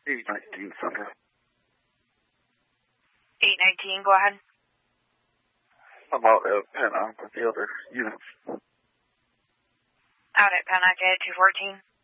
819 Central. 819, go ahead. I'm out at Pennock with the other units. Out at Pennock at 214.